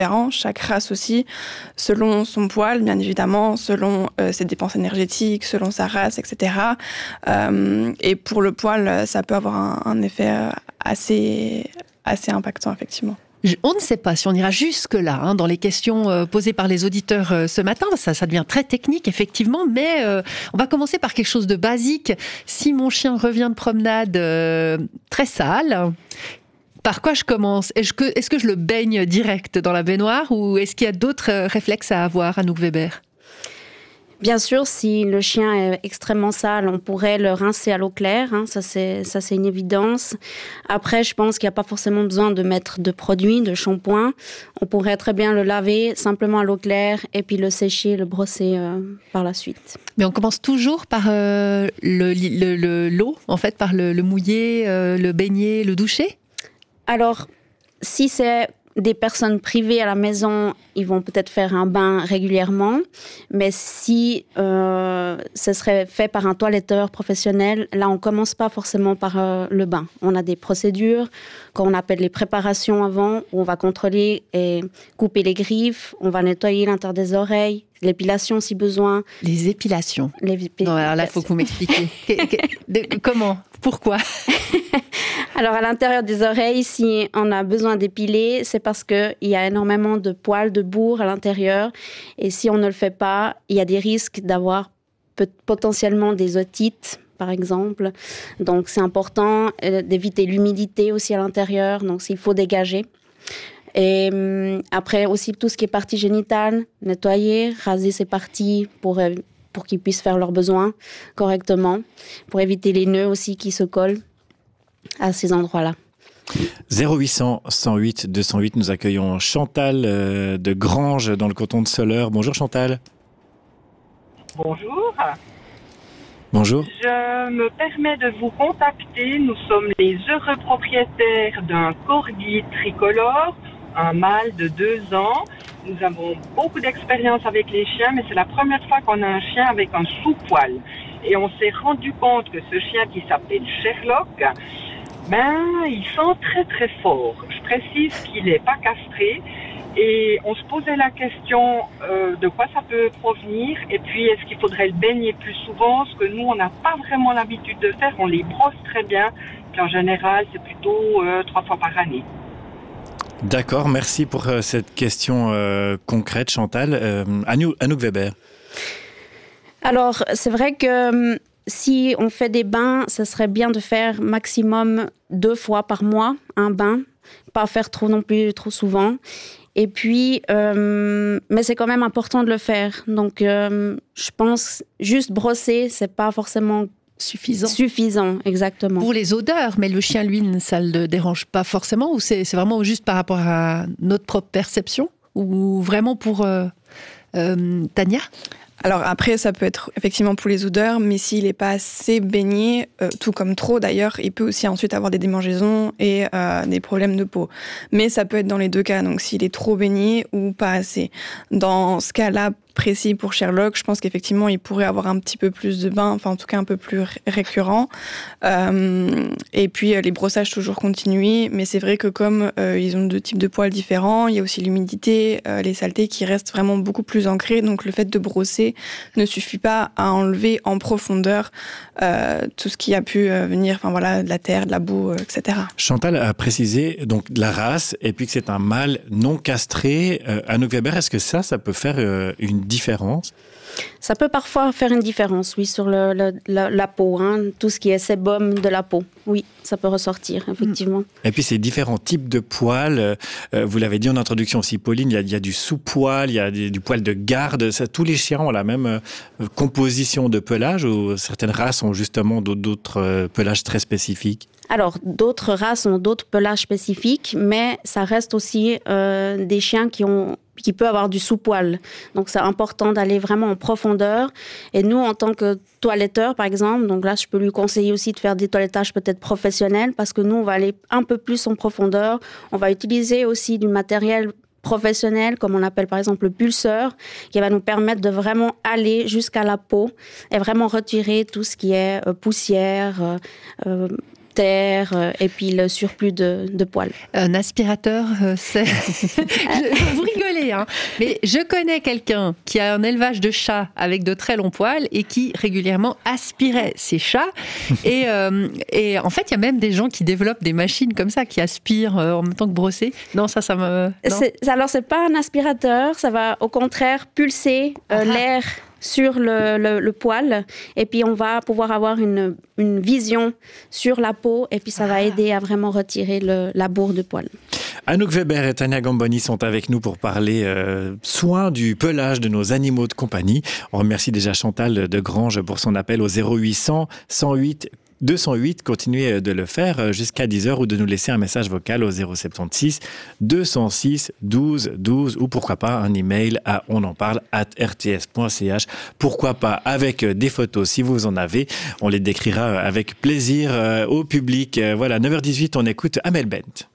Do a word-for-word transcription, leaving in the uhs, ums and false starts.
différent, chaque race aussi, selon son poil, bien évidemment, selon euh, ses dépenses énergétiques, selon sa race, et cetera. Euh, et pour le poil, ça peut avoir un, un effet assez, assez impactant, effectivement. Je, on ne sait pas si on ira jusque-là hein, dans les questions euh, posées par les auditeurs euh, ce matin. Ça, ça devient très technique, effectivement, mais euh, on va commencer par quelque chose de basique. Si mon chien revient de promenade euh, très sale, par quoi je commence ? Est-ce que, est-ce que je le baigne direct dans la baignoire ou est-ce qu'il y a d'autres réflexes à avoir, Anouk Weber ? Bien sûr, si le chien est extrêmement sale, on pourrait le rincer à l'eau claire, hein, ça, c'est, ça c'est une évidence. Après, je pense qu'il n'y a pas forcément besoin de mettre de produits, de shampoing. On pourrait très bien le laver simplement à l'eau claire et puis le sécher, le brosser euh, par la suite. Mais on commence toujours par euh, le, le, le, l'eau, en fait, par le, le mouiller, euh, le baigner, le doucher ? Alors, si c'est des personnes privées à la maison, ils vont peut-être faire un bain régulièrement. Mais si euh, ce serait fait par un toiletteur professionnel, là, on ne commence pas forcément par euh, le bain. On a des procédures qu'on appelle les préparations avant, où on va contrôler et couper les griffes, on va nettoyer l'intérieur des oreilles, l'épilation si besoin. Les épilations. Les épi- non, alors là, il faut que vous m'expliquiez. de, comment ? Pourquoi ? Alors, à l'intérieur des oreilles, si on a besoin d'épiler, c'est parce qu'il y a énormément de poils, de bourre à l'intérieur. Et si on ne le fait pas, il y a des risques d'avoir peut- potentiellement des otites, par exemple. Donc, c'est important euh, d'éviter l'humidité aussi à l'intérieur. Donc, il faut dégager. Et hum, après, aussi, tout ce qui est partie génitale, nettoyer, raser ces parties pour, euh, pour qu'ils puissent faire leurs besoins correctement, pour éviter les nœuds aussi qui se collent à ces endroits-là. zéro huit cents, cent huit, deux cent huit, nous accueillons Chantal euh, de Granges dans le canton de Soleure. Bonjour Chantal. Bonjour. Bonjour. Je me permets de vous contacter. Nous sommes les heureux propriétaires d'un corgi tricolore, un mâle de deux ans. Nous avons beaucoup d'expérience avec les chiens, mais c'est la première fois qu'on a un chien avec un sous-poil. Et on s'est rendu compte que ce chien qui s'appelle Sherlock, ben, il sent très très fort. Je précise qu'il n'est pas castré. Et on se posait la question euh, de quoi ça peut provenir. Et puis, est-ce qu'il faudrait le baigner plus souvent? Ce que nous, on n'a pas vraiment l'habitude de faire. On les brosse très bien. Puis en général, c'est plutôt euh, trois fois par année. D'accord, merci pour euh, cette question euh, concrète, Chantal. Euh, Anouk, Anouk Weber. Alors, c'est vrai que si on fait des bains, ce serait bien de faire maximum deux fois par mois un bain. Pas faire trop non plus, trop souvent. Et puis, euh, mais c'est quand même important de le faire. Donc, euh, je pense juste brosser, c'est pas forcément suffisant. Suffisant, exactement. Pour les odeurs, mais le chien, lui, ça le dérange pas forcément, ou c'est, c'est vraiment juste par rapport à notre propre perception, ou vraiment pour euh, euh, Tania? Alors après, ça peut être effectivement pour les odeurs, mais s'il n'est pas assez baigné, euh, tout comme trop d'ailleurs, il peut aussi ensuite avoir des démangeaisons et euh, des problèmes de peau. Mais ça peut être dans les deux cas, donc s'il est trop baigné ou pas assez. Dans ce cas-là précis pour Sherlock, je pense qu'effectivement, il pourrait avoir un petit peu plus de bains, enfin en tout cas un peu plus récurrent. Euh, et puis les brossages toujours continués, mais c'est vrai que comme euh, ils ont deux types de poils différents, il y a aussi l'humidité, euh, les saletés qui restent vraiment beaucoup plus ancrées, donc le fait de brosser ne suffit pas à enlever en profondeur euh, tout ce qui a pu euh, venir, enfin voilà, de la terre, de la boue, euh, et cetera. Chantal a précisé donc la race et puis que c'est un mâle non castré. Euh, Anouk Weber, est-ce que ça, ça peut faire euh, une différence? Ça peut parfois faire une différence, oui, sur le, le, la, la peau, hein, tout ce qui est sébum de la peau. Oui, ça peut ressortir, effectivement. Et puis, ces différents types de poils, euh, vous l'avez dit en introduction aussi, Pauline, il y a, il y a du sous-poil, il y a des, du poil de garde. Ça, tous les chiens ont la même euh, composition de pelage ou certaines races ont justement d'autres, d'autres euh, pelages très spécifiques? Alors, d'autres races ont d'autres pelages spécifiques, mais ça reste aussi euh, des chiens qui ont qui peut avoir du sous-poil. Donc, c'est important d'aller vraiment en profondeur. Et nous, en tant que toiletteur, par exemple, donc là, je peux lui conseiller aussi de faire des toilettages peut-être professionnels parce que nous, on va aller un peu plus en profondeur. On va utiliser aussi du matériel professionnel, comme on appelle par exemple le pulseur, qui va nous permettre de vraiment aller jusqu'à la peau et vraiment retirer tout ce qui est euh, poussière, euh, terre euh, et puis le surplus de, de poils. Un aspirateur, euh, c'est... je, vous rigolez, hein, mais je connais quelqu'un qui a un élevage de chats avec de très longs poils et qui régulièrement aspirait ses chats. Et, euh, et en fait, il y a même des gens qui développent des machines comme ça, qui aspirent euh, en même temps que brosser. Non, ça, ça me... C'est, alors, c'est pas un aspirateur, ça va au contraire pulser euh, ah. l'air sur le, le, le poil, et puis on va pouvoir avoir une, une vision sur la peau, et puis ça va aider à vraiment retirer le, la bourre de poil. Anouk Weber et Tania Gamboni sont avec nous pour parler euh, soin du pelage de nos animaux de compagnie. On remercie déjà Chantal de Grange pour son appel au zéro huit cent cent huit deux cent huit, continuez de le faire jusqu'à dix heures ou de nous laisser un message vocal au zéro sept six deux cent six douze douze ou pourquoi pas un email à onenparle arobase r t s point c h. Pourquoi pas avec des photos si vous en avez. On les décrira avec plaisir au public. Voilà, neuf heures dix-huit, on écoute Amel Bent.